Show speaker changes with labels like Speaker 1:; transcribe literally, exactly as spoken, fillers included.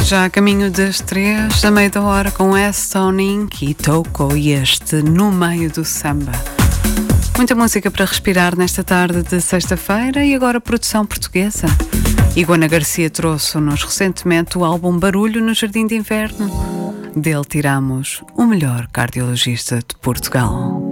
Speaker 1: Já a caminho das três, a meia da hora, com Aston Inc e Toco e este No Meio do Samba. Muita música para respirar nesta tarde de sexta-feira e agora produção portuguesa. Iguana Garcia trouxe-nos recentemente o álbum Barulho no Jardim de Inverno. Dele tiramos o melhor cardiologista de Portugal.